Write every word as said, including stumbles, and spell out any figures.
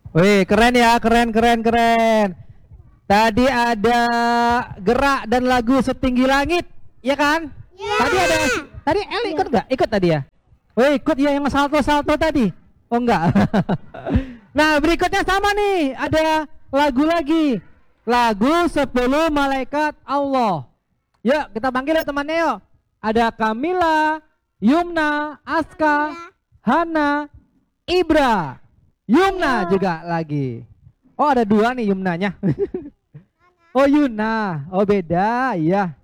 Wih, keren ya, keren, keren, keren. Tadi ada gerak dan lagu setinggi langit, ya kan? Ya. Tadi ada, tadi El ikut nggak? Ikut tadi ya? Wih, ikut ya yang salto-salto tadi? Oh enggak. Nah, berikutnya sama nih, ada lagu lagi. Lagu sepuluh Malaikat Allah. Yuk, kita panggil ya temannya yuk. Ada Kamila, Yumna, Aska, Hana, Ibra. Yumna juga lagi. Oh, ada dua nih Yumnanya. Oh, Yuna. Oh, beda. Iya.